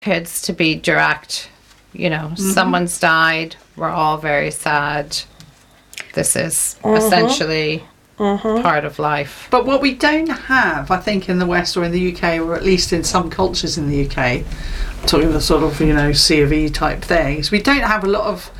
kids to be direct. Someone's died. We're all very sad. This is essentially part of life. But what we don't have, I think, in the West or in the UK, or at least in some cultures in the UK, talking the sort of, C of E type things, we don't have a lot of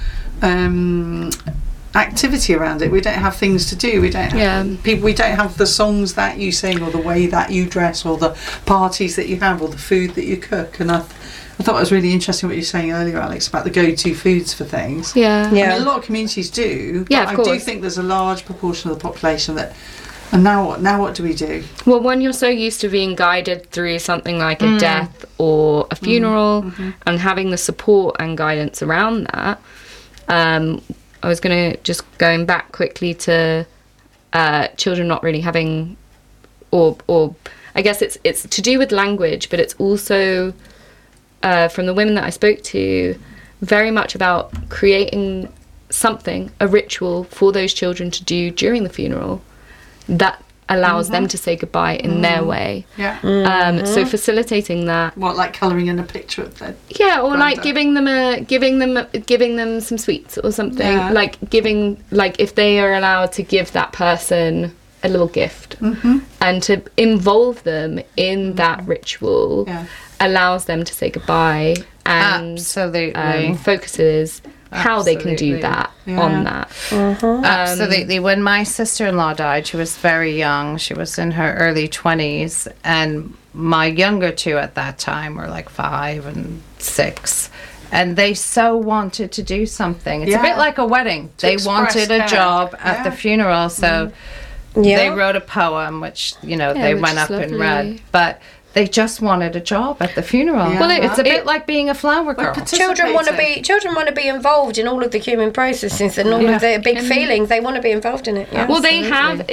activity around it. We don't have things to do. We don't have people. We don't have the songs that you sing, or the way that you dress, or the parties that you have, or the food that you cook. And I thought it was really interesting what you were saying earlier, Alex, about the go-to foods for things. Yeah. I mean, a lot of communities do. But I do think there's a large proportion of the population that. And now what do we do? Well, when you're so used to being guided through something like a death or a funeral, and having the support and guidance around that, I was going to just going back quickly to children not really having, or I guess it's to do with language, but it's also from the women that I spoke to, very much about creating something, a ritual for those children to do during the funeral that allows them to say goodbye in their way. Yeah. So facilitating that. What, like colouring in a picture of their or like giving them some sweets or something. Yeah. Like if they are allowed to give that person a little gift and to involve them in that ritual allows them to say goodbye and absolutely focuses how they can do that on that. Absolutely. When my sister-in-law died, she was very young. She was in her early 20s, and my younger two at that time were like 5 and 6. And they so wanted to do something. It's a bit like a wedding. They wanted a job at the funeral, so they wrote a poem, which, they went up and read. But they just wanted a job at the funeral. Well, it's a bit like being a flower girl. Children want to be involved in all of the human processes and all of the big feelings. They want to be involved in it. Yeah. Well, they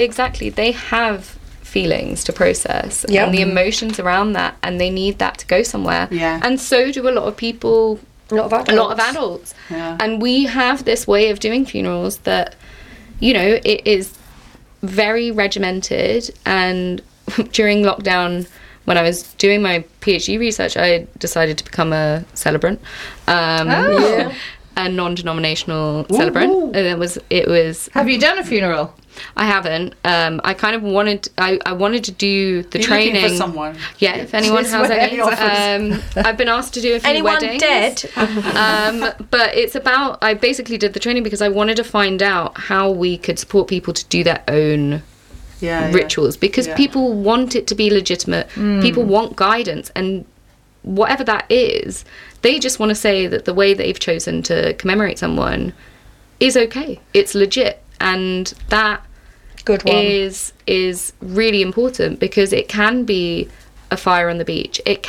have feelings to process and the emotions around that, and they need that to go somewhere. Yeah. And so do a lot of people. A lot of adults. Yeah. And we have this way of doing funerals that, it is very regimented. And during lockdown, when I was doing my PhD research, I decided to become a celebrant, a non-denominational celebrant. And it was. Have you done a funeral? I haven't. I kind of wanted. I wanted to do the training. Looking for someone? Yeah, if anyone has any. I've been asked to do a few weddings. Anyone dead? But it's about. I basically did the training because I wanted to find out how we could support people to do their own rituals, because people want it to be legitimate. People want guidance, and whatever that is, they just want to say that the way they've chosen to commemorate someone is okay. It's legit, and that is really important, because it can be a fire on the beach. It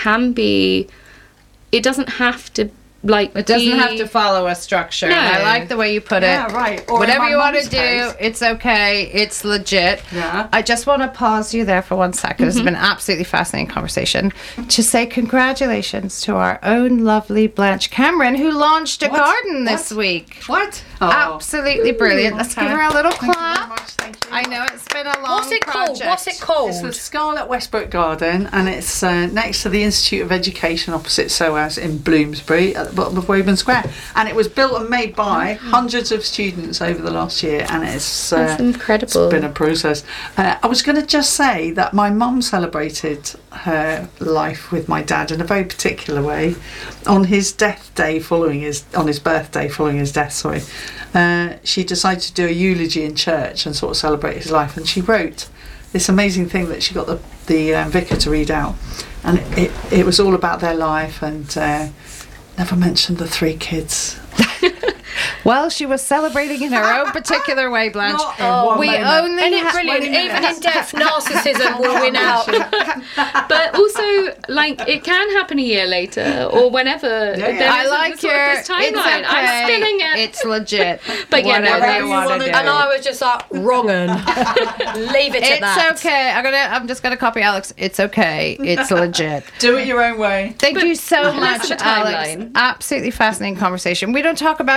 doesn't have to it doesn't have to follow a structure. No. I like the way you put it. Yeah, right. Or whatever you want to do, it's okay. It's legit. Yeah. I just want to pause you there for 1 second. It's been an absolutely fascinating conversation. To say congratulations to our own lovely Blanche Cameron, who launched a garden this week. What? Oh. Absolutely brilliant. Let's give her a little clap. Thank you very much. Thank you. I know it's been a long project. What's it called? It's the Scarlet Westbrook Garden, and it's next to the Institute of Education opposite SOAS in Bloomsbury at the bottom of Woburn Square. And it was built and made by hundreds of students over the last year, and it's incredible. It's been a process. I was going to just say that my mum celebrated her life with my dad in a very particular way on his birthday following his death. She decided to do a eulogy in church and sort of celebrate his life, and she wrote this amazing thing that she got the vicar to read out, and it was all about their life, and never mentioned the 3 kids. Well, she was celebrating in her own particular way, Blanche. We only brilliant. Even in death, narcissism will win out. But also, it can happen a year later or whenever. I like your this timeline. Okay. I'm spinning it. It's legit. But whatever you want to do. And I was just like, wrong-un. Leave it at that. It's okay. I'm just gonna copy Alex. It's okay. It's legit. Do it your own way. Thank you so much, Alex. Absolutely fascinating conversation. We don't talk about death enough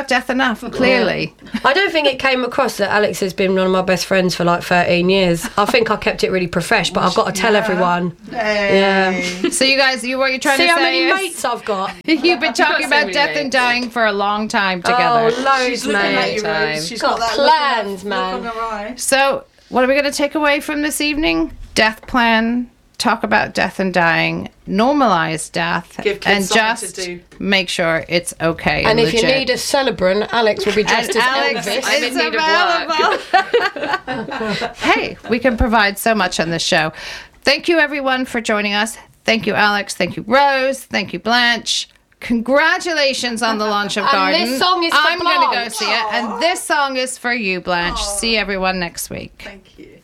enough, clearly. I don't think it came across that Alex has been one of my best friends for like 13 years. I think I kept it really profesh, but I've got to tell everyone. Hey. So you guys, what you're trying See to how say many is mates I've got? you've been talking so about many death and mates. dying for a long time together. Oh, loads, She's looking at mate. you, Time. Rose. She's Got got that plans, look on man. her eye. So what are we going to take away from this evening? Death plan. Talk about death and dying. Normalize death. Give kids and something just to do. make sure it's okay. And if you legit. need a celebrant, Alex will be dressed And as Alex Elvis. I'm in is need of available. Hey, we can provide so much on this show. Thank you, everyone, for joining us. Thank you, Alex. Thank you, Rose. Thank you, Blanche. Congratulations on the launch of And Garden. this song is for I'm going to go Blanche. see it. And this song is for you, Blanche. See everyone next week. Thank you.